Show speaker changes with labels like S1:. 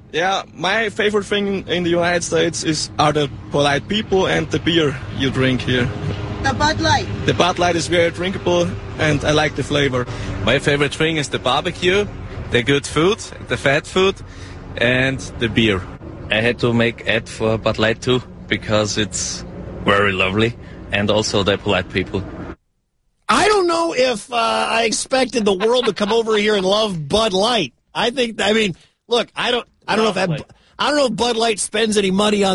S1: Yeah, my favorite thing in the United States are the polite people and the beer you drink here.
S2: The Bud Light.
S1: The Bud Light is very drinkable, and I like the flavor.
S3: My favorite thing is the barbecue, the good food, the fat food, and the beer. I had to make ad for Bud Light too, because it's very lovely, and also the polite people.
S4: I don't know if I expected the world to come over here and love Bud Light. Look, I don't know if Bud Light spends any money on